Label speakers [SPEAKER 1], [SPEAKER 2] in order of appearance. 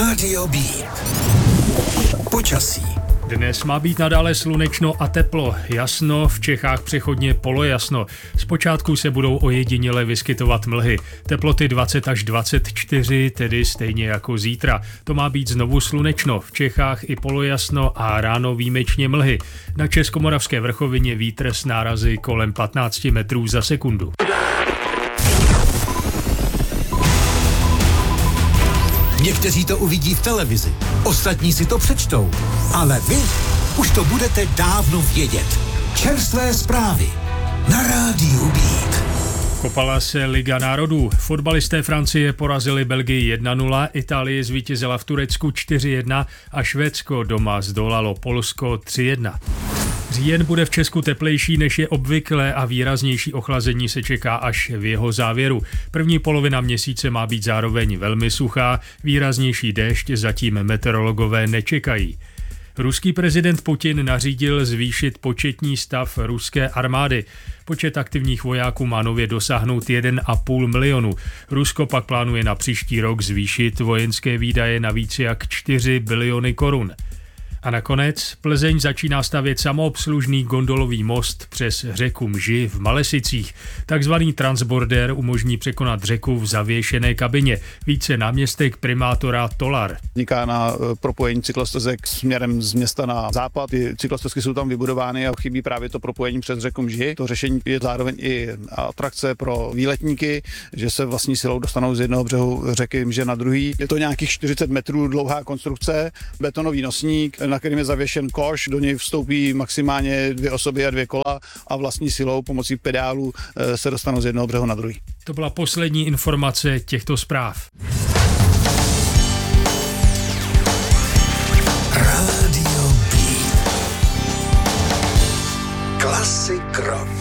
[SPEAKER 1] Rádio B. Počasí.
[SPEAKER 2] Dnes má být nadále slunečno a teplo. Jasno, v Čechách přechodně polojasno. Zpočátku se budou ojediněle vyskytovat mlhy. Teploty 20 až 24, tedy stejně jako zítra. To má být znovu slunečno, v Čechách i polojasno a ráno výjimečně mlhy. Na Českomoravské vrchovině vítr s nárazy kolem 15 metrů za sekundu.
[SPEAKER 1] Někteří to uvidí v televizi, ostatní si to přečtou, ale vy už to budete dávno vědět. Čerstvé zprávy na Rádiu Beat.
[SPEAKER 2] Kopala se Liga národů. Fotbalisté Francie porazili Belgii 1-0, Itálie zvítězila v Turecku 4-1 a Švédsko doma zdolalo Polsko 3-1. Říjen bude v Česku teplejší, než je obvyklé a výraznější ochlazení se čeká až v jeho závěru. První polovina měsíce má být zároveň velmi suchá, výraznější déšť zatím meteorologové nečekají. Ruský prezident Putin nařídil zvýšit početní stav ruské armády. Počet aktivních vojáků má nově dosáhnout 1,5 milionu. Rusko pak plánuje na příští rok zvýšit vojenské výdaje na více jak 4 biliony korun. A nakonec Plzeň začíná stavět samoobslužný gondolový most přes řeku Mži v Malesicích. Takzvaný transborder umožní překonat řeku v zavěšené kabině. Více náměstek primátora Tolar.
[SPEAKER 3] Vzniká na propojení cyklostezek směrem z města na západ. Ty cyklostezky jsou tam vybudovány a chybí právě to propojení přes řeku Mži. To řešení je zároveň i atrakce pro výletníky, že se vlastní silou dostanou z jednoho břehu řeky Mže na druhý. Je to nějakých 40 metrů dlouhá konstrukce, betonový nosník, na kterým je zavěšen koš, do něj vstoupí maximálně 2 osoby a 2 kola a vlastní silou pomocí pedálů se dostanou z jednoho břehu na druhý.
[SPEAKER 2] To byla poslední informace těchto zpráv.
[SPEAKER 1] Rádio B. Klasik rock.